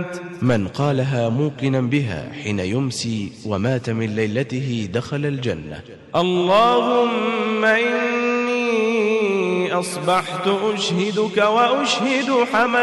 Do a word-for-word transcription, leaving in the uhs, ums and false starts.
من قالها موقنا بها حين يمسي ومات من ليلته دخل الجنة. اللهم إني أصبحت أشهدك وأشهد حمد